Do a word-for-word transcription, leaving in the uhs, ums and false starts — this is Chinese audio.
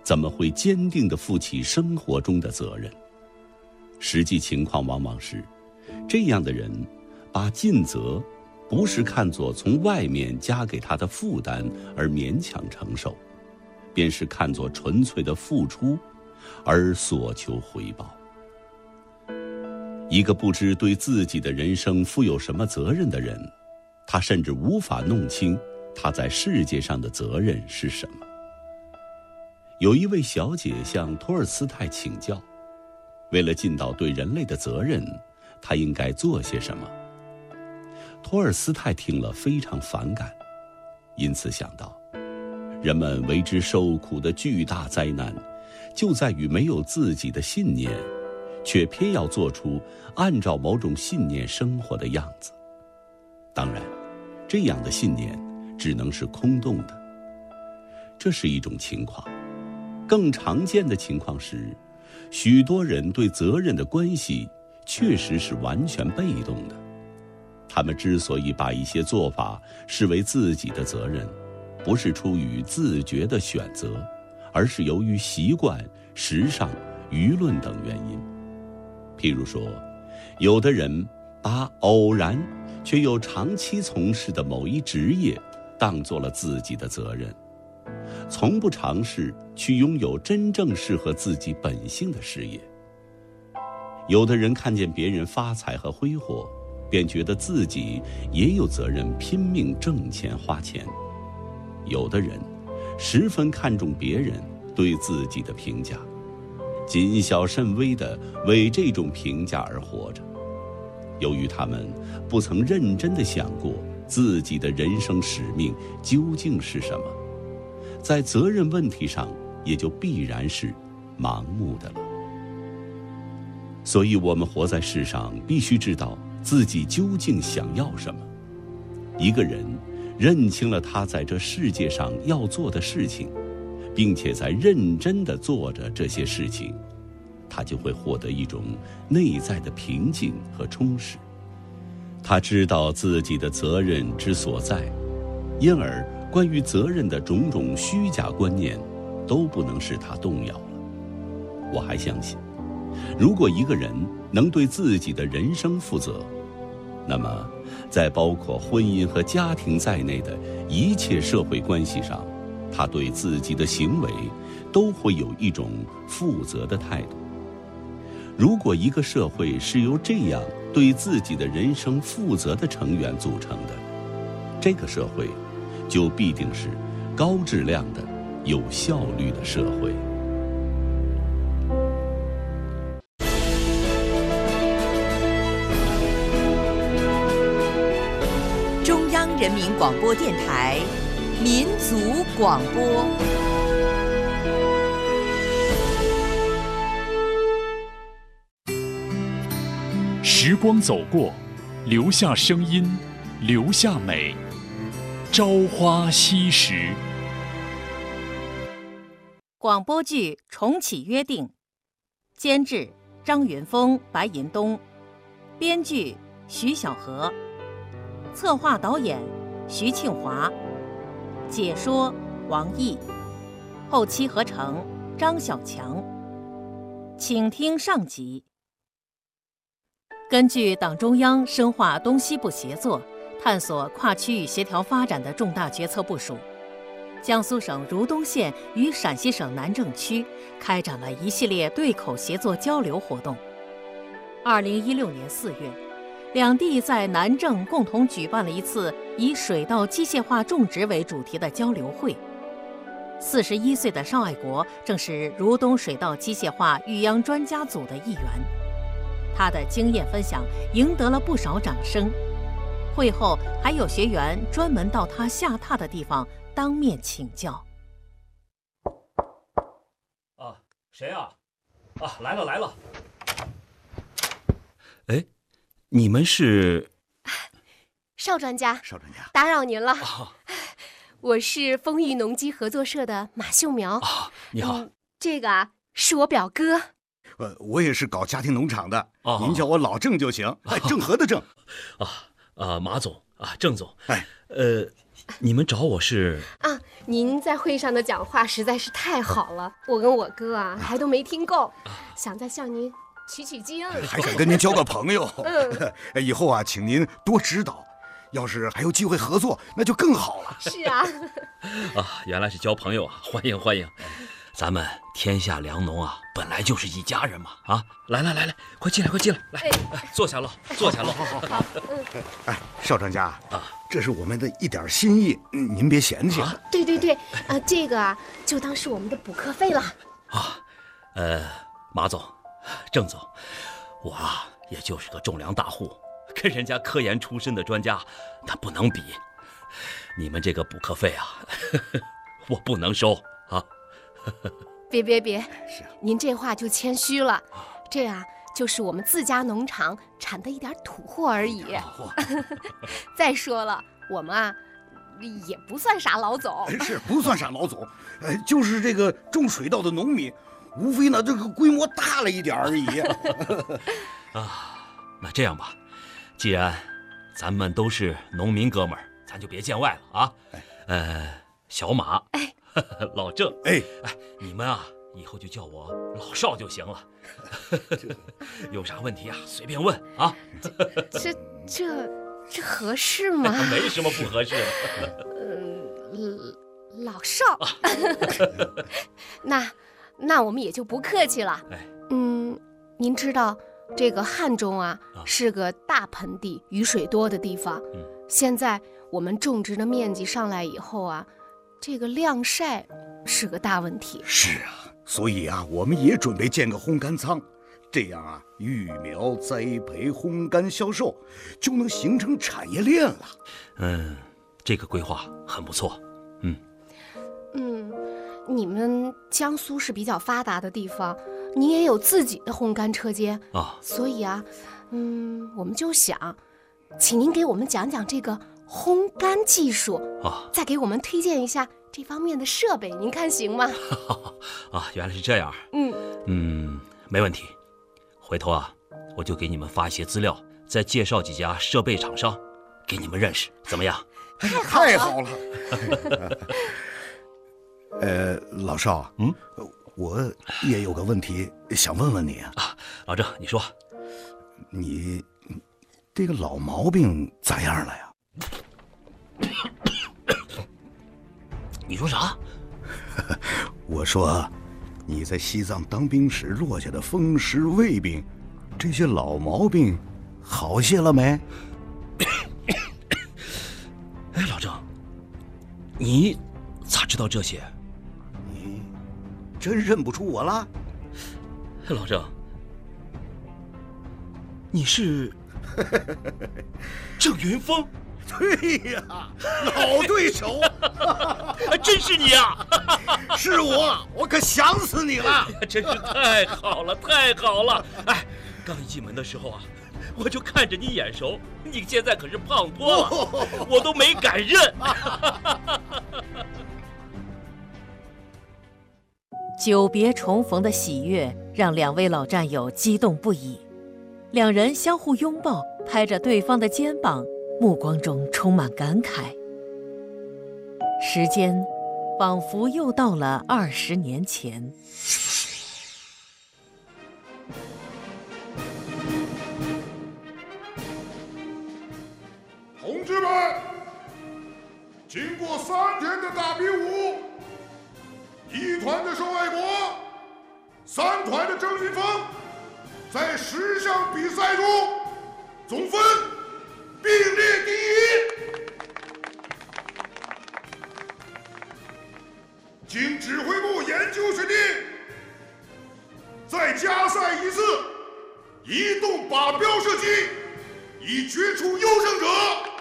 怎么会坚定地负起生活中的责任？实际情况往往是，这样的人把尽责不是看作从外面加给他的负担而勉强承受，便是看作纯粹的付出而所求回报。一个不知对自己的人生负有什么责任的人，他甚至无法弄清他在世界上的责任是什么。有一位小姐向托尔斯泰请教，为了尽到对人类的责任，她应该做些什么？托尔斯泰听了非常反感，因此想到，人们为之受苦的巨大灾难，就在于没有自己的信念，却偏要做出按照某种信念生活的样子。当然，这样的信念只能是空洞的。这是一种情况。更常见的情况是，许多人对责任的关系确实是完全被动的。他们之所以把一些做法视为自己的责任，不是出于自觉的选择，而是由于习惯、时尚、舆论等原因。譬如说，有的人把偶然却又长期从事的某一职业当作了自己的责任，从不尝试去拥有真正适合自己本性的事业。有的人看见别人发财和挥霍，便觉得自己也有责任拼命挣钱花钱。有的人十分看重别人对自己的评价，谨小慎微地为这种评价而活着。由于他们不曾认真地想过自己的人生使命究竟是什么，在责任问题上也就必然是盲目的了。所以我们活在世上，必须知道自己究竟想要什么。一个人认清了他在这世界上要做的事情，并且在认真地做着这些事情，他就会获得一种内在的平静和充实。他知道自己的责任之所在，因而关于责任的种种虚假观念都不能使他动摇了。我还相信，如果一个人能对自己的人生负责，那么在包括婚姻和家庭在内的一切社会关系上，他对自己的行为都会有一种负责的态度。如果一个社会是由这样对自己的人生负责的成员组成的，这个社会就必定是高质量的、有效率的社会。 中央人民广播电台民族广播。 时光走过，留下声音，留下美。朝花夕拾。 广播剧《重启约定》，监制张云峰、白银东，编剧徐小河，策划导演徐庆华，解说王毅，后期合成张小强。请听上集。根据党中央深化东西部协作，探索跨区域协调发展的重大决策部署，江苏省如东县与陕西省南郑区开展了一系列对口协作交流活动。二零一六年四月，两地在南郑共同举办了一次以水稻机械化种植为主题的交流会。四十一岁的邵爱国正是如东水稻机械化育秧专家组的一员，他的经验分享赢得了不少掌声。会后还有学员专门到他下榻的地方当面请教。 啊，谁啊？啊，来了来了。 哎，你们是？ 邵专家。 邵专家， 打扰您了。 哦、 我是丰裕农机合作社的马秀苗。 哦、你好、 嗯。这个啊，是我表哥。 呃，我也是搞家庭农场的， 哦、 您叫我老郑就行。哎，郑和的郑。 啊啊，马总啊，郑总。 哎， 呃， 你们找我是啊，您在会上的讲话实在是太好了，我跟我哥啊还都没听够，想再向您取取经， 还想跟您交个朋友。嗯，以后啊，请您多指导。要是还有机会合作，那就更好了。 是啊， 啊，原来是交朋友啊，欢迎欢迎。咱们天下良农啊，本来就是一家人嘛！啊，来来来来，快进来快进来，来，哎、坐下喽，坐下喽。 好好好。哎，邵专家啊，这是我们的一点心意，您别嫌弃。啊、 对对对，呃，这个啊，就当是我们的补课费了。 啊，呃，马总、郑总，我啊，也就是个种粮大户，跟人家科研出身的专家，那不能比。你们这个补课费啊，呵呵我不能收啊。 别别别，是您这话就谦虚了，这啊就是我们自家农场产的一点土货而已。再说了，我们啊也不算啥老总， 是不算啥老总，呃，就是这个种水稻的农民，无非呢这个规模大了一点而已。 啊，那这样吧，既然咱们都是农民哥们儿，咱就别见外了啊。呃，小马。哎。老郑，哎哎，你们啊，以后就叫我老邵就行了。有啥问题啊，随便问啊。 这这这合适吗？ 没什么不合适的。 嗯，老邵，那那我们也就不客气了。嗯，您知道这个汉中啊是个大盆地，雨水多的地方。嗯，现在我们种植的面积上来以后啊。这个晾晒是个大问题。 是啊，所以啊，我们也准备建个烘干仓，这样啊，育苗、栽培、烘干、销售，就能形成产业链了。 嗯，这个规划很不错。嗯嗯，你们江苏是比较发达的地方，你也有自己的烘干车间啊，所以啊，嗯，我们就想，请您给我们讲讲这个。烘干技术啊，再给我们推荐一下这方面的设备，您看行吗？ 啊，原来是这样。嗯嗯，没问题。回头啊，我就给你们发一些资料，再介绍几家设备厂商，给你们认识，怎么样？ 太好了！呃，老邵，嗯，我也有个问题想问问你啊。 啊，老郑，你说， 你这个老毛病咋样了呀？ 你说啥？ 我说，你在西藏当兵时落下的风湿胃病，这些老毛病好些了没？ 哎，老郑，你咋知道这些？ 你真认不出我了？ 老郑，你是郑云峰？ 对呀，老对手， 还真是你啊！ 是我，我可想死你了！ 真是太好了，太好了！哎，刚一进门的时候啊，我就看着你眼熟，你现在可是胖多了，哦、我都没敢认。 久别重逢的喜悦让两位老战友激动不已，两人相互拥抱，拍着对方的肩膀。目光中充满感慨，时间仿佛又到了二十年前。 同志们，经过三天的大比武，一团的邵爱国，三团的郑云峰，在十项比赛中总分并列第一。经指挥部研究决定，再加赛一次，移动靶标射击，以决出优胜者。